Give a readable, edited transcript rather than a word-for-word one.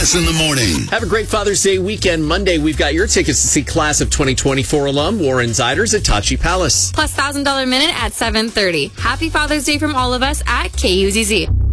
Jess in the morning. Have a great Father's Day weekend. Monday, we've got your tickets to see Class of 2024 alum Warren Ziders at Tachi Palace. Plus $1,000 minute at 7:30. Happy Father's Day from all of us at KUZZ.